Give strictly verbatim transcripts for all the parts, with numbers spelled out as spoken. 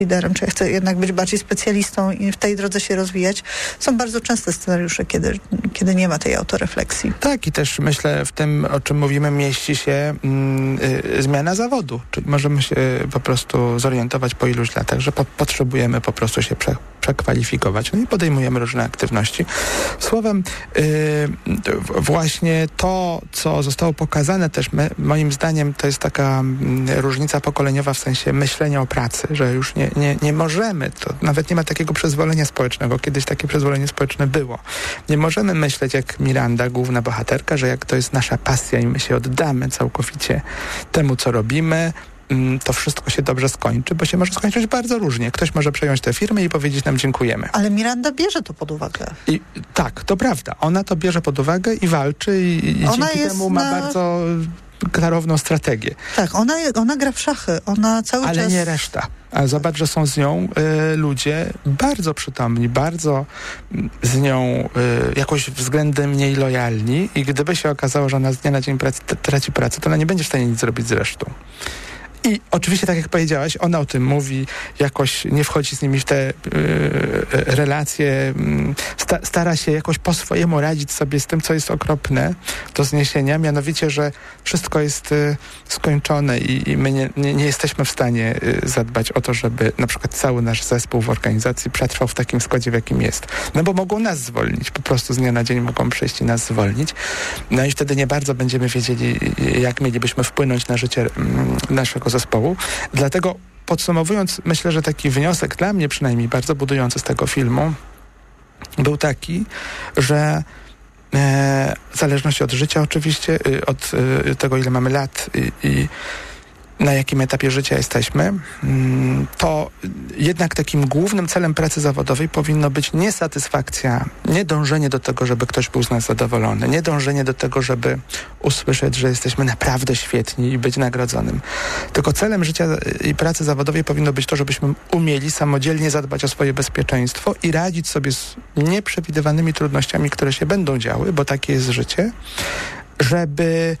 liderem, czy ja chcę jednak być bardziej specjalistą i w tej drodze się rozwijać. Są bardzo częste scenariusze, kiedy, kiedy nie ma tej autorefleksji. Tak, i też myślę, w tym, o czym mówimy, mieści się mm, y, zmiana zawodu. Czyli możemy się po prostu zorientować po iluś latach, że po, potrzebujemy po prostu się prze, przekwalifikować. No i podejmujemy różne aktywności. Słowem, y, właśnie to, co zostało pokazane też, my, moim zdaniem, to jest taka mm, różnica pokoleniowa w sensie myślenia o pracy, że już nie, nie, nie możemy, to nawet nie ma takiego przyzwolenia społecznego. Kiedyś takie przyzwolenie społeczne było. Nie możemy myśleć jak Miranda, główna bohaterka, że jak to jest nasza pasja i my się oddamy całkowicie temu, co robimy, to wszystko się dobrze skończy, bo się może skończyć bardzo różnie. Ktoś może przejąć tę firmę i powiedzieć nam dziękujemy. Ale Miranda bierze to pod uwagę. I tak, to prawda. Ona to bierze pod uwagę i walczy i, i Ona dzięki jest temu ma na... bardzo klarowną strategię. Tak, ona, ona gra w szachy. Ona cały Ale czas... Ale nie reszta. A zobacz, że są z nią y, ludzie bardzo przytomni, bardzo z nią y, jakoś względem niej lojalni i gdyby się okazało, że ona z dnia na dzień pracy, t- traci pracę, to ona nie będzie w stanie nic zrobić z resztą. I oczywiście, tak jak powiedziałaś, ona o tym mówi, jakoś nie wchodzi z nimi w te y, relacje, sta, stara się jakoś po swojemu radzić sobie z tym, co jest okropne do zniesienia, mianowicie, że wszystko jest y, skończone i, i my nie, nie, nie jesteśmy w stanie y, zadbać o to, żeby na przykład cały nasz zespół w organizacji przetrwał w takim składzie, w jakim jest. No bo mogą nas zwolnić, po prostu z dnia na dzień mogą przyjść i nas zwolnić. No i wtedy nie bardzo będziemy wiedzieli, jak mielibyśmy wpłynąć na życie mm, naszego zespołu. Dlatego podsumowując, myślę, że taki wniosek dla mnie przynajmniej bardzo budujący z tego filmu był taki, że e, w zależności od życia oczywiście, y, od y, tego, ile mamy lat i, i na jakim etapie życia jesteśmy, to jednak takim głównym celem pracy zawodowej powinno być nie satysfakcja, nie dążenie do tego, żeby ktoś był z nas zadowolony, nie dążenie do tego, żeby usłyszeć, że jesteśmy naprawdę świetni i być nagrodzonym. Tylko celem życia i pracy zawodowej powinno być to, żebyśmy umieli samodzielnie zadbać o swoje bezpieczeństwo i radzić sobie z nieprzewidywanymi trudnościami, które się będą działy, bo takie jest życie, żeby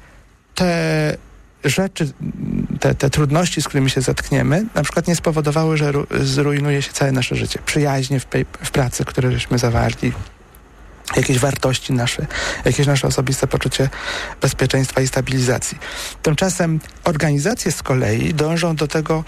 te rzeczy, te, te trudności, z którymi się zetkniemy, na przykład nie spowodowały, że ru, zrujnuje się całe nasze życie. Przyjaźnie w, w pracy, które żeśmy zawarli, jakieś wartości nasze, jakieś nasze osobiste poczucie bezpieczeństwa i stabilizacji. Tymczasem organizacje z kolei dążą do tego,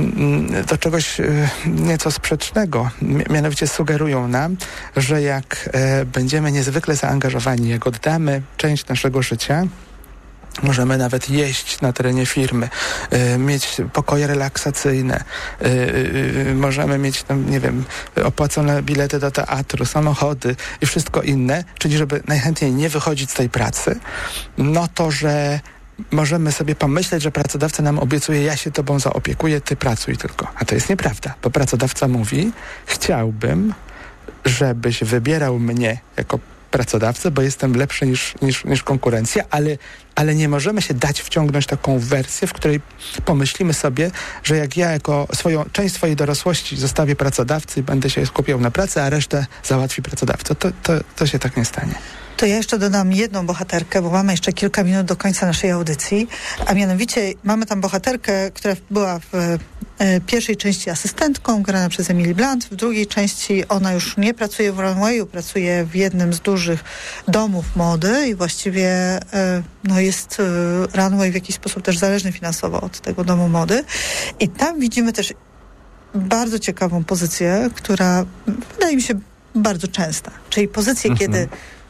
do czegoś nieco sprzecznego. Mianowicie sugerują nam, że jak będziemy niezwykle zaangażowani, jak oddamy część naszego życia, możemy nawet jeść na terenie firmy, y, mieć pokoje relaksacyjne, y, y, możemy mieć tam, nie wiem, opłacone bilety do teatru, samochody i wszystko inne, czyli żeby najchętniej nie wychodzić z tej pracy, no to, że możemy sobie pomyśleć, że pracodawca nam obiecuje, ja się tobą zaopiekuję, ty pracuj tylko. A to jest nieprawda, bo pracodawca mówi, chciałbym, żebyś wybierał mnie jako pracodawcę, bo jestem lepszy niż, niż, niż konkurencja, ale, ale nie możemy się dać wciągnąć taką wersję, w której pomyślimy sobie, że jak ja jako swoją, część swojej dorosłości zostawię pracodawcy i będę się skupiał na pracy, a resztę załatwi pracodawca. To, to, to się tak nie stanie. To ja jeszcze dodam jedną bohaterkę, bo mamy jeszcze kilka minut do końca naszej audycji, a mianowicie mamy tam bohaterkę, która była w e, pierwszej części asystentką, grana przez Emily Blunt, w drugiej części ona już nie pracuje w Runwayu, pracuje w jednym z dużych domów mody i właściwie e, no jest e, Runway w jakiś sposób też zależny finansowo od tego domu mody i tam widzimy też bardzo ciekawą pozycję, która wydaje mi się bardzo częsta, czyli pozycję, mhm. kiedy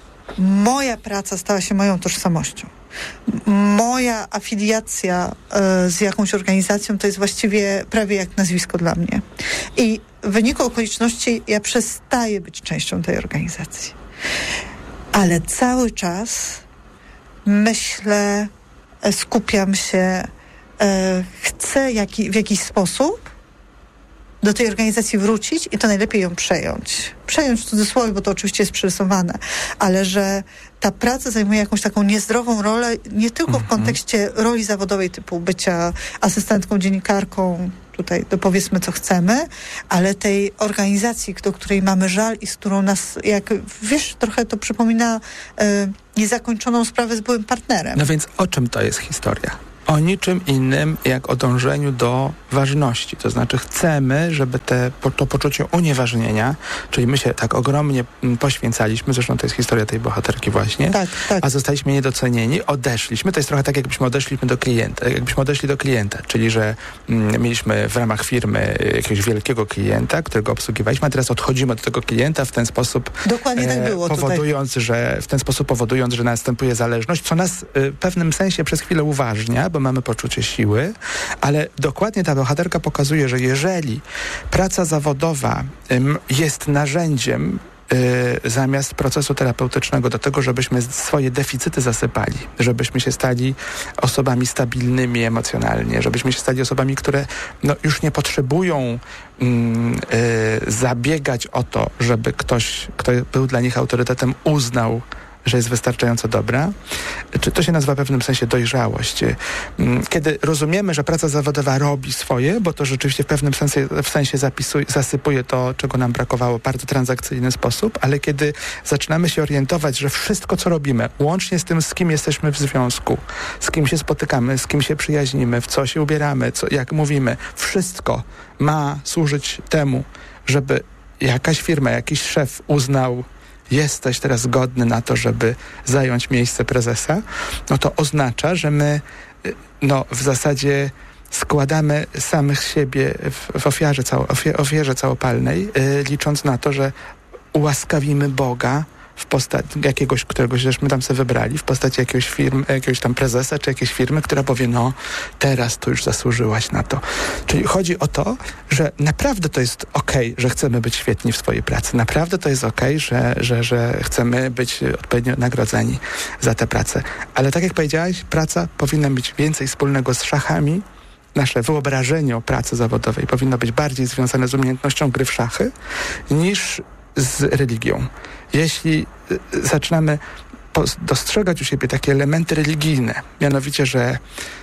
moja praca stała się moją tożsamością. Moja afiliacja y, z jakąś organizacją to jest właściwie prawie jak nazwisko dla mnie. I w wyniku okoliczności ja przestaję być częścią tej organizacji. Ale cały czas myślę, skupiam się, y, chcę jaki, w jakiś sposób do tej organizacji wrócić i to najlepiej ją przejąć. Przejąć w cudzysłowie, bo to oczywiście jest przerysowane, ale że ta praca zajmuje jakąś taką niezdrową rolę, nie tylko w kontekście roli zawodowej typu bycia asystentką, dziennikarką, tutaj dopowiedzmy co chcemy, ale tej organizacji, do której mamy żal i z którą nas, jak wiesz, trochę to przypomina e, niezakończoną sprawę z byłym partnerem. No więc o czym to jest historia? o niczym innym jak o dążeniu do ważności. To znaczy chcemy, żeby te, to poczucie unieważnienia, czyli my się tak ogromnie poświęcaliśmy, zresztą to jest historia tej bohaterki właśnie, tak, tak. a zostaliśmy niedocenieni, odeszliśmy. To jest trochę tak, jakbyśmy odeszliśmy do klienta, jakbyśmy odeszli do klienta, czyli że mm, mieliśmy w ramach firmy jakiegoś wielkiego klienta, którego obsługiwaliśmy, a teraz odchodzimy od tego klienta w ten sposób Dokładnie tak było powodując, tutaj. że w ten sposób powodując, że następuje zależność, co nas y, w pewnym sensie przez chwilę uważnia, bo mamy poczucie siły, ale dokładnie ta bohaterka pokazuje, że jeżeli praca zawodowa ym, jest narzędziem y, zamiast procesu terapeutycznego do tego, żebyśmy swoje deficyty zasypali, żebyśmy się stali osobami stabilnymi emocjonalnie, żebyśmy się stali osobami, które no, już nie potrzebują mm, y, zabiegać o to, żeby ktoś, kto był dla nich autorytetem, uznał, że jest wystarczająco dobra. Czy to się nazywa w pewnym sensie dojrzałość. Kiedy rozumiemy, że praca zawodowa robi swoje, bo to rzeczywiście w pewnym sensie, w sensie zapisuje, zasypuje to, czego nam brakowało w bardzo transakcyjny sposób, ale kiedy zaczynamy się orientować, że wszystko, co robimy, łącznie z tym, z kim jesteśmy w związku, z kim się spotykamy, z kim się przyjaźnimy, w co się ubieramy, co, jak mówimy, wszystko ma służyć temu, żeby jakaś firma, jakiś szef uznał, jesteś teraz godny na to, żeby zająć miejsce prezesa, no to oznacza, że my no, w zasadzie składamy samych siebie w, w ofiarze, cało, ofierze całopalnej, yy, licząc na to, że ułaskawimy Boga w postaci jakiegoś, którego żeśmy tam sobie wybrali, w postaci jakiegoś firmy, jakiegoś tam prezesa, czy jakiejś firmy, która powie, no teraz to już zasłużyłaś na to. Czyli chodzi o to, że naprawdę to jest okej, że chcemy być świetni w swojej pracy. Naprawdę to jest okej, że, że, że chcemy być odpowiednio nagrodzeni za tę pracę. Ale tak jak powiedziałaś, praca powinna mieć więcej wspólnego z szachami. Nasze wyobrażenie o pracy zawodowej powinno być bardziej związane z umiejętnością gry w szachy niż z religią. Jeśli y, zaczynamy pos- dostrzegać u siebie takie elementy religijne, mianowicie, że,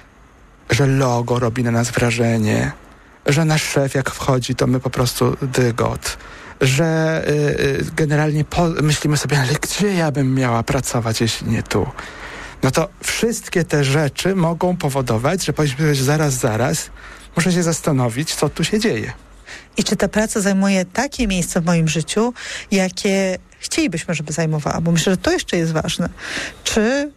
że logo robi na nas wrażenie, że nasz szef jak wchodzi, to my po prostu dygot, że y, y, generalnie po- myślimy sobie, ale gdzie ja bym miała pracować, jeśli nie tu? No to wszystkie te rzeczy mogą powodować, że powinniśmy zaraz, zaraz, muszę się zastanowić, co tu się dzieje. I czy ta praca zajmuje takie miejsce w moim życiu, jakie chcielibyśmy, żeby zajmowała? Bo myślę, że to jeszcze jest ważne. Czy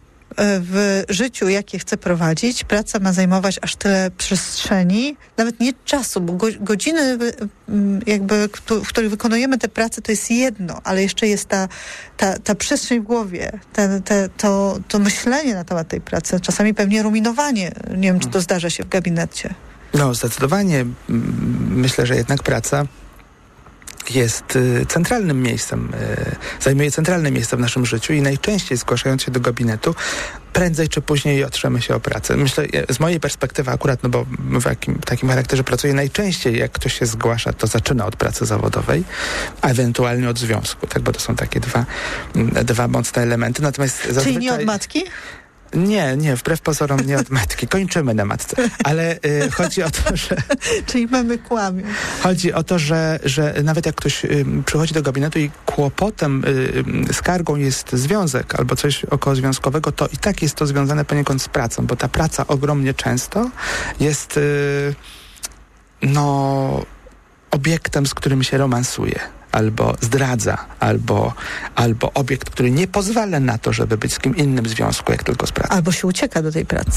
w życiu, jakie chcę prowadzić, praca ma zajmować aż tyle przestrzeni, nawet nie czasu, bo go, godziny jakby, w których wykonujemy tę pracę, to jest jedno, ale jeszcze jest ta, ta, ta przestrzeń w głowie, te, te, to, to myślenie na temat tej pracy, czasami pewnie ruminowanie. Nie wiem, czy to zdarza się w gabinecie. No, zdecydowanie myślę, że jednak praca jest y, centralnym miejscem, y, zajmuje centralne miejsce w naszym życiu i najczęściej zgłaszając się do gabinetu, prędzej czy później otrzemy się o pracę. Myślę, z mojej perspektywy akurat, no bo w jakim, takim charakterze pracuję, najczęściej jak ktoś się zgłasza, to zaczyna od pracy zawodowej, a ewentualnie od związku, tak, bo to są takie dwa, dwa mocne elementy. Natomiast Czyli zazwyczaj... nie od matki? Nie, nie, wbrew pozorom nie od matki. Kończymy na matce. Ale y, chodzi o to, że... Czyli mamy kłamią. Chodzi o to, że, że nawet jak ktoś y, przychodzi do gabinetu i kłopotem, y, skargą jest związek albo coś okołozwiązkowego, to i tak jest to związane poniekąd z pracą, bo ta praca ogromnie często jest y, no obiektem, z którym się romansuje. Albo zdradza, albo, albo obiekt, który nie pozwala na to, żeby być z kim innym w związku, jak tylko z pracą. Albo się ucieka do tej pracy.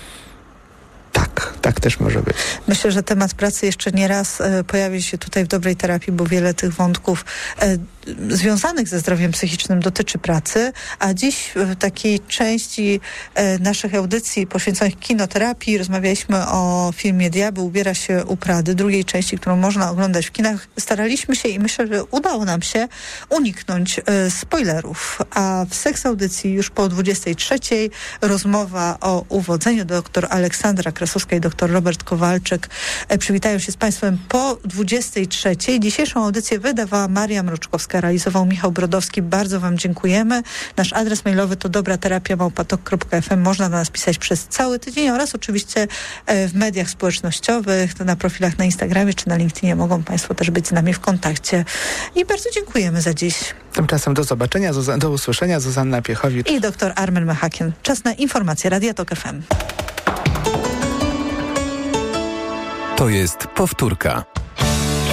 Tak, tak też może być. Myślę, że temat pracy jeszcze nie raz e, pojawi się tutaj w Dobrej Terapii, bo wiele tych wątków e, związanych ze zdrowiem psychicznym dotyczy pracy, a dziś w takiej części e, naszych audycji poświęconych kinoterapii rozmawialiśmy o filmie Diabeł ubiera się u Prady, drugiej części, którą można oglądać w kinach. Staraliśmy się i myślę, że udało nam się uniknąć e, spoilerów, a w Seks Audycji już po dwudziestej trzeciej rozmowa o uwodzeniu. Doktor Aleksandra Krasowska i doktor Robert Kowalczyk e, przywitają się z Państwem po dwudziestej trzeciej. Dzisiejszą audycję wydawała Maria Mroczkowska, realizował Michał Brodowski. Bardzo Wam dziękujemy. Nasz adres mailowy to dobraterapia małpa tok kropka f m. Można do nas pisać przez cały tydzień oraz oczywiście e, w mediach społecznościowych, na profilach na Instagramie czy na LinkedInie mogą Państwo też być z nami w kontakcie. I bardzo dziękujemy za dziś. Tymczasem do zobaczenia, do usłyszenia. Zuzanna Piechowicz I doktor Armen Mechakian. Czas na informacje Radia Tok F M. To jest Powtórka.